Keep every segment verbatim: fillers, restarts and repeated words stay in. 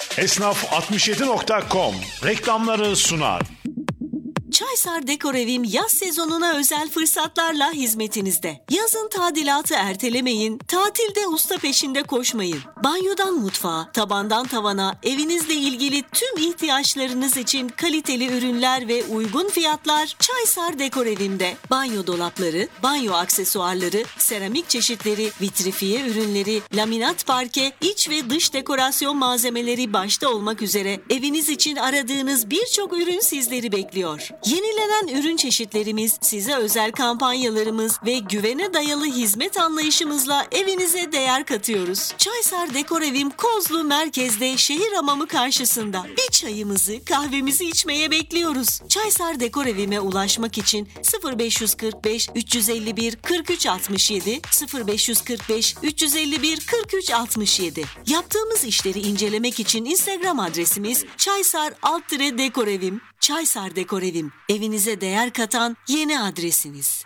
Esnaf altmış yedi nokta com reklamları sunar. Çaysar Dekor Evim yaz sezonuna özel fırsatlarla hizmetinizde. Yazın tadilatı ertelemeyin, tatilde usta peşinde koşmayın. Banyodan mutfağa, tabandan tavana, evinizle ilgili tüm ihtiyaçlarınız için kaliteli ürünler ve uygun fiyatlar Çaysar Dekor Evim'de. Banyo dolapları, banyo aksesuarları, seramik çeşitleri, vitrifiye ürünleri, laminat parke, iç ve dış dekorasyon malzemeleri başta olmak üzere eviniz için aradığınız birçok ürün sizleri bekliyor. Yenilenen ürün çeşitlerimiz, size özel kampanyalarımız ve güvene dayalı hizmet anlayışımızla evinize değer katıyoruz. Çaysar Dekor Evim Kozlu Merkez'de şehir hamamı karşısında. Bir çayımızı, kahvemizi içmeye bekliyoruz. Çaysar Dekor Evim'e ulaşmak için sıfır beş kırk beş üç elli bir kırk üç altmış yedi sıfır beş kırk beş üç elli bir kırk üç altmış yedi. Yaptığımız işleri incelemek için Instagram adresimiz Çaysar alt Dekor Evim. Çaysar Dekor Evim, evinize değer katan yeni adresiniz.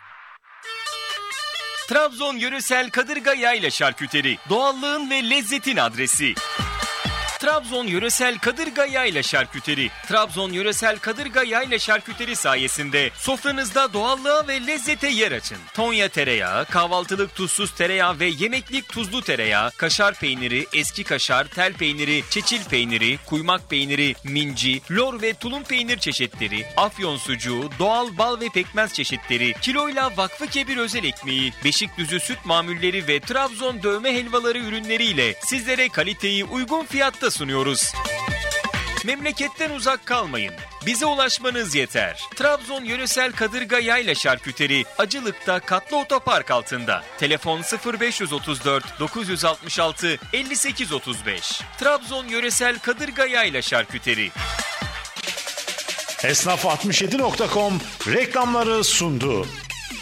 Trabzon Yöresel Kadırga Yayla Şarküteri, doğallığın ve lezzetin adresi. Trabzon Yöresel Kadırga Yayla Şarküteri. Trabzon Yöresel Kadırga Yayla Şarküteri sayesinde sofranızda doğallığa ve lezzete yer açın. Tonya tereyağı, kahvaltılık tuzsuz tereyağı ve yemeklik tuzlu tereyağı, kaşar peyniri, eski kaşar, tel peyniri, çeçil peyniri, kuymak peyniri, minci, lor ve tulum peynir çeşitleri, afyon sucuğu, doğal bal ve pekmez çeşitleri, kiloyla Vakfı Kebir özel ekmeği, Beşikdüzü süt mamulleri ve Trabzon dövme helvaları ürünleriyle sizlere kaliteyi uygun fiyatta sunuyoruz. Memleketten uzak kalmayın. Bize ulaşmanız yeter. Trabzon Yöresel Kadırga Yayla Şarküteri, Acılık'ta Katlı Otopark altında. Telefon sıfır beş otuz dört dokuz altı altı elli sekiz otuz beş. Trabzon Yöresel Kadırga Yayla Şarküteri. Esnaf altmış yedi nokta com reklamları sundu.